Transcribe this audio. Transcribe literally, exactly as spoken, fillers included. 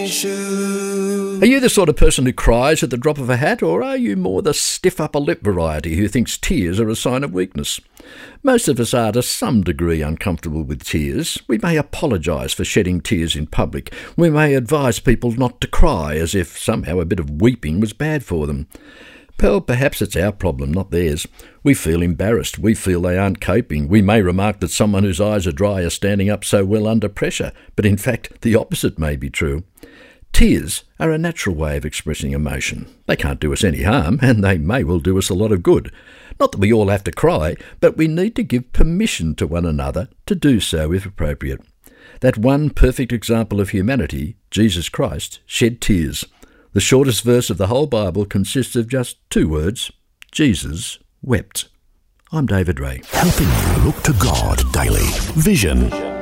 shoe. Are you the sort of person who cries at the drop of a hat, or are you more the stiff upper lip variety who thinks tears are a sign of weakness? Most of us are to some degree uncomfortable with tears. We may apologise for shedding tears in public. We may advise people not to cry, as if somehow a bit of weeping was bad for them. Well, perhaps it's our problem, not theirs. We feel embarrassed. We feel they aren't coping. We may remark that someone whose eyes are dry is standing up so well under pressure, but in fact the opposite may be true. Tears are a natural way of expressing emotion. They can't do us any harm, and they may well do us a lot of good. Not that we all have to cry, but we need to give permission to one another to do so if appropriate. That one perfect example of humanity, Jesus Christ, shed tears. The shortest verse of the whole Bible consists of just two words: Jesus wept. I'm David Ray. Helping you look to God daily. Vision